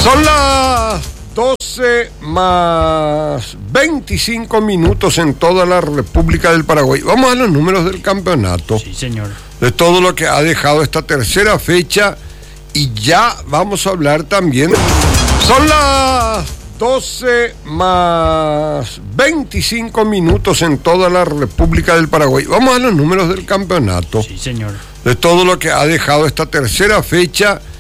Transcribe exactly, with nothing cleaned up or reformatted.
Son las doce más veinticinco minutos en toda la República del Paraguay. Vamos a los números del campeonato. Sí, señor. De todo lo que ha dejado esta tercera fecha. Y ya vamos a hablar también. Son las doce más veinticinco minutos en toda la República del Paraguay. Vamos a los números del campeonato. Sí, señor. De todo lo que ha dejado esta tercera fecha.